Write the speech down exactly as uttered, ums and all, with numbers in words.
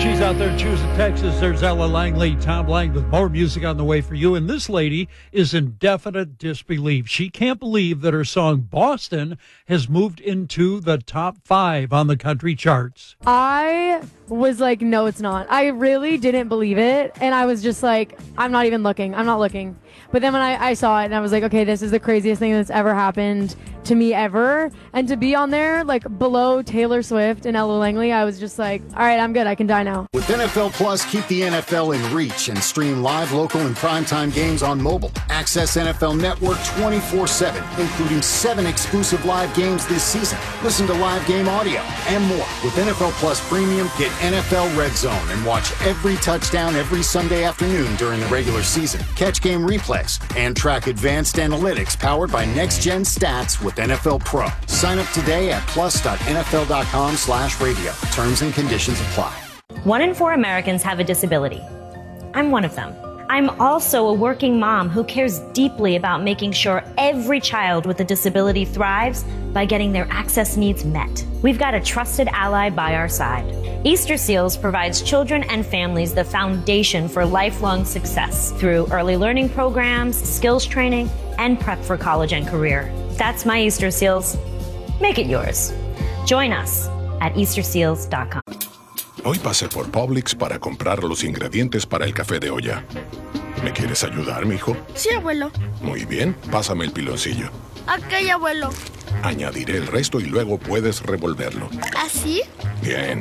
She's out there choosing Texas. There's Ella Langley, Tom Lang with more music on the way for you. And this lady is in definite disbelief. She can't believe that her song Boston has moved into the top five on the country charts. I was like, no, it's not. I really didn't believe it. And I was just like, I'm not even looking. I'm not looking. But then when I, I saw it and I was like, okay, this is the craziest thing that's ever happened to me ever. And to be on there, like below Taylor Swift and Ella Langley, I was just like, all right, I'm good. I can die now. With N F L Plus, keep the N F L in reach and stream live, local, and primetime games on mobile. Access N F L Network twenty-four seven, including seven exclusive live games this season. Listen to live game audio and more. With N F L Plus Premium, get N F L Red Zone and watch every touchdown every Sunday afternoon during the regular season. Catch game replays and track advanced analytics powered by next-gen stats with N F L Pro. Sign up today at plus.nfl.com slash radio. Terms and conditions apply. One in four Americans have a disability. I'm one of them. I'm also a working mom who cares deeply about making sure every child with a disability thrives by getting their access needs met. We've got a trusted ally by our side. Easter Seals provides children and families the foundation for lifelong success through early learning programs, skills training, and prep for college and career. That's my Easter Seals. Make it yours. Join us at easter seals dot com. Hoy pasé por Publix para comprar los ingredientes para el café de olla. ¿Me quieres ayudar, mijo? Sí, abuelo. Muy bien, pásame el piloncillo. Ok, abuelo. Añadiré el resto y luego puedes revolverlo. ¿Así? Bien.